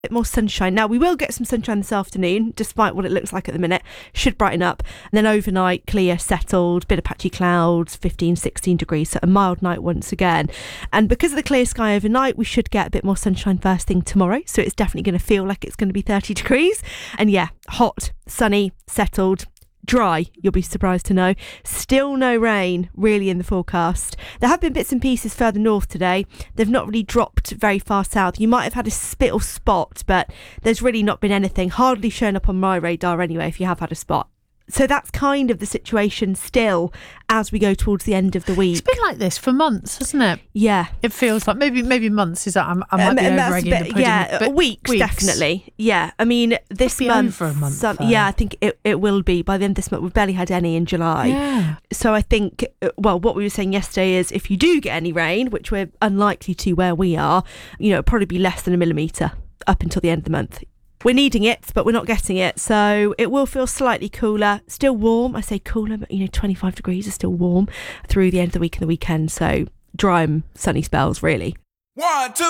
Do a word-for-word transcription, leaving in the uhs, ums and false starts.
bit more sunshine. Now, we will get some sunshine this afternoon, despite what it looks like at the minute. Should brighten up. And then overnight, clear, settled, bit of patchy clouds, fifteen, sixteen degrees, so a mild night once again. And because of the clear sky overnight, we should get a bit more sunshine first thing tomorrow. So it's definitely going to feel like it's going to be thirty degrees. And yeah, hot, sunny, settled, dry, you'll be surprised to know. Still no rain really in the forecast. There have been bits and pieces further north today. They've not really dropped very far south. You might have had a spittle spot, but there's really not been anything, hardly shown up on my radar anyway if you have had a spot. So that's kind of the situation still as we go towards the end of the week. It's been like this for months, hasn't it? Yeah. It feels like maybe maybe months is that I'm, I might Um, be and that's a over-egging bit- the pudding. yeah, but weeks, weeks, definitely. Yeah, I mean, this be month, over a month, some- though. yeah, I think it, it will be. By the end of this month, we've barely had any in July. Yeah. So I think, uh, well, what we were saying yesterday is if you do get any rain, which we're unlikely to where we are, you know, it'll probably be less than a millimetre up until the end of the month. We're needing it, but we're not getting it. So it will feel slightly cooler, still warm. I say cooler, but, you know, twenty-five degrees is still warm through the end of the week and the weekend. So dry and sunny spells, really. One, two.